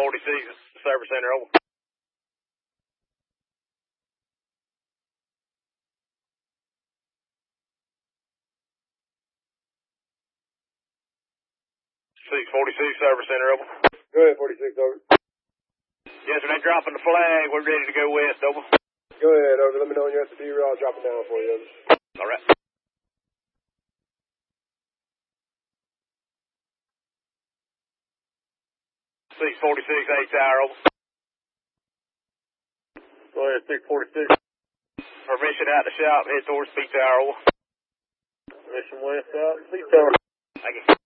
46, Service Center, over. Six 46, Service Center, over. Go ahead, 46, over. Yes, sir, they're dropping the flag. We're ready to go west, over. Go ahead, over. Let me know when you're at the D-rail. I'll drop it down for you, over. All right. 646, 8 Tower, over. Go ahead, 646. Permission out the shop, head towards P Tower, over. Permission west out, P Tower. Thank you.